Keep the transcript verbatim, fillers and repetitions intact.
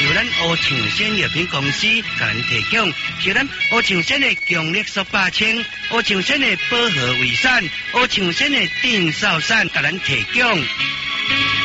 由咱乌象仙药品公司给咱提供，是咱乌象仙的强力塑八清、乌象仙的保和胃散、乌象仙的定少散给咱提供。